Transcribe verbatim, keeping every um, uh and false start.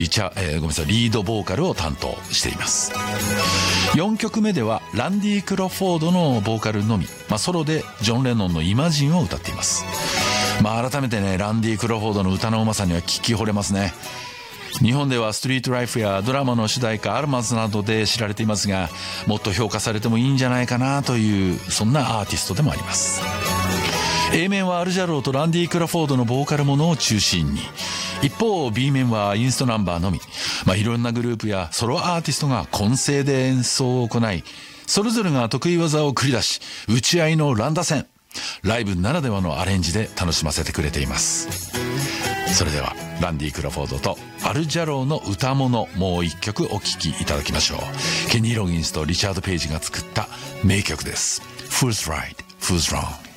リチャ、えー、ごめんなさいリードボーカルを担当しています。よんきょくめではランディ・クロフォードのボーカルのみ、まあ、ソロでジョン・レノンのイマジンを歌っています。まあ、改めてねランディ・クロフォードの歌のうまさには聞き惚れますね。日本ではストリートライフやドラマの主題歌アルマズなどで知られていますが、もっと評価されてもいいんじゃないかなというそんなアーティストでもあります。 A 面はアルジャローとランディ・クロフォードのボーカルものを中心に、一方 B 面はインストナンバーのみ、まあ、いろんなグループやソロアーティストが混声で演奏を行い、それぞれが得意技を繰り出し打ち合いの乱打戦、ライブならではのアレンジで楽しませてくれています。それではランディ・クロフォードとアルジャローの歌物、もう一曲お聴きいただきましょう。ケニー・ロギンスとリチャード・ペイジが作った名曲です。 Who's Right, Who's Wrong。